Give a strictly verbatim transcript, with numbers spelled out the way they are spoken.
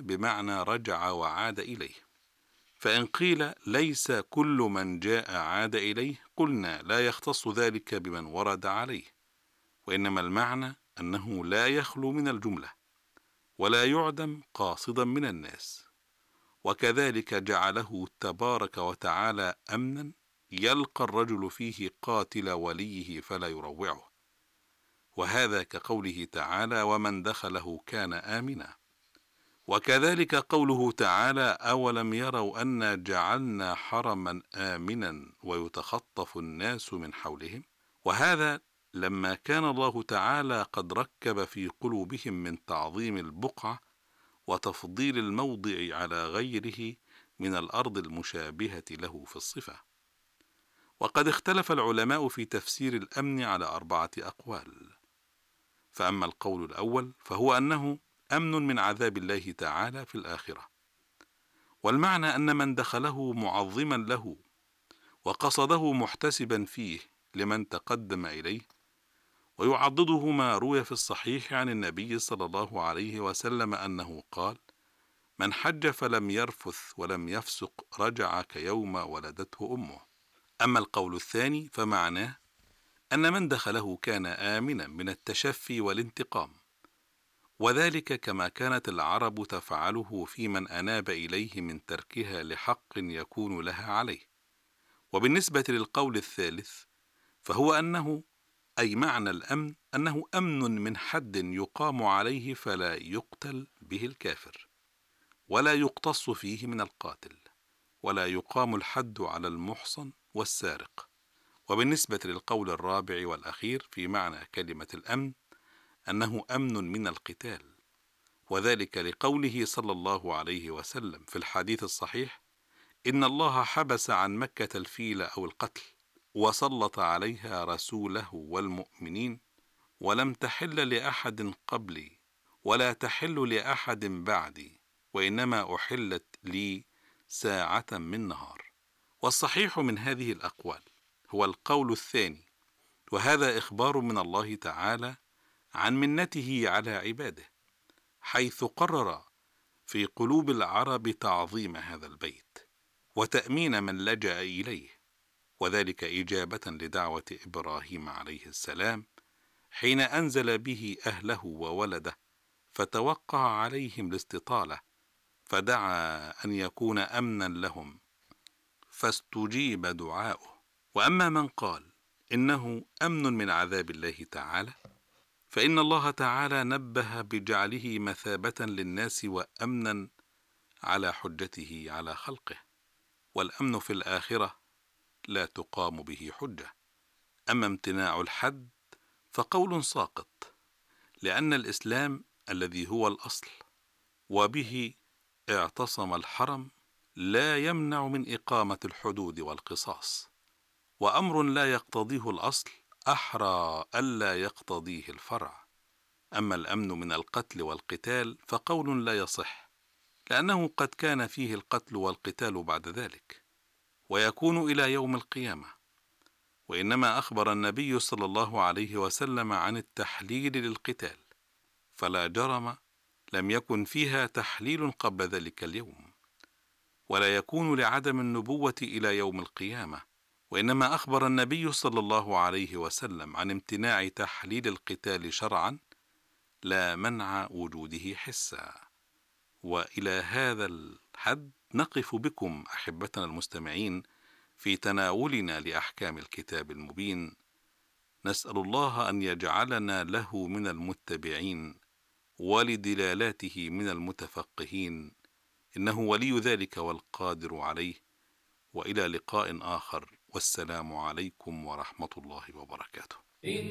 بمعنى رجع وعاد إليه. فإن قيل ليس كل من جاء عاد إليه، قلنا لا يختص ذلك بمن ورد عليه، وإنما المعنى أنه لا يخلو من الجملة ولا يعدم قاصدا من الناس. وكذلك جعله تبارك وتعالى أمنا يلقى الرجل فيه قاتل وليه فلا يروعه، وهذا كقوله تعالى ومن دخله كان آمنا. وكذلك قوله تعالى أولم يروا أنا جعلنا حرما آمنا ويتخطف الناس من حولهم، وهذا لما كان الله تعالى قد ركب في قلوبهم من تعظيم البقعة وتفضيل الموضع على غيره من الأرض المشابهة له في الصفة. وقد اختلف العلماء في تفسير الأمن على أربعة أقوال. فأما القول الأول فهو أنه أمن من عذاب الله تعالى في الآخرة، والمعنى أن من دخله معظما له وقصده محتسبا فيه لمن تقدم إليه. ويعضده ما روي في الصحيح عن النبي صلى الله عليه وسلم أنه قال من حج فلم يرفث ولم يفسق رجع كيوم ولدته أمه. أما القول الثاني فمعناه أن من دخله كان آمنا من التشفي والانتقام، وذلك كما كانت العرب تفعله في من أناب إليه من تركها لحق يكون لها عليه. وبالنسبة للقول الثالث فهو أنه أي معنى الأمن أنه أمن من حد يقام عليه فلا يقتل به الكافر، ولا يقتص فيه من القاتل، ولا يقام الحد على المحصن والسارق. وبالنسبة للقول الرابع والأخير في معنى كلمة الأمن أنه أمن من القتال، وذلك لقوله صلى الله عليه وسلم في الحديث الصحيح إن الله حبس عن مكة الفيل أو القتل وسلط عليها رسوله والمؤمنين، ولم تحل لأحد قبلي ولا تحل لأحد بعدي، وإنما أحلت لي ساعة من نهار. والصحيح من هذه الأقوال هو القول الثاني، وهذا إخبار من الله تعالى عن منته على عباده، حيث قرر في قلوب العرب تعظيم هذا البيت وتأمين من لجأ إليه، وذلك إجابة لدعوة إبراهيم عليه السلام حين أنزل به أهله وولده فتوقع عليهم الاستطالة، فدعا أن يكون أمنا لهم فاستجيب دعاؤه. وأما من قال إنه أمن من عذاب الله تعالى، فإن الله تعالى نبه بجعله مثابة للناس وأمنا على حجته على خلقه، والأمن في الآخرة لا تقام به حجة. أما امتناع الحد فقول ساقط، لأن الإسلام الذي هو الأصل وبه اعتصم الحرم لا يمنع من إقامة الحدود والقصاص، وأمر لا يقتضيه الأصل أحرى ألا يقتضيه الفرع. أما الأمن من القتل والقتال فقول لا يصح، لأنه قد كان فيه القتل والقتال بعد ذلك ويكون إلى يوم القيامة. وإنما أخبر النبي صلى الله عليه وسلم عن التحليل للقتال، فلا جرم لم يكن فيها تحليل قبل ذلك اليوم، ولا يكون لعدم النبوة إلى يوم القيامة. وإنما أخبر النبي صلى الله عليه وسلم عن امتناع تحليل القتال شرعا لا منع وجوده حسا. وإلى هذا الحد نقف بكم أحبتنا المستمعين في تناولنا لأحكام الكتاب المبين. نسأل الله أن يجعلنا له من المتبعين ولدلالاته من المتفقهين، إنه ولي ذلك والقادر عليه. وإلى لقاء آخر، والسلام عليكم ورحمة الله وبركاته.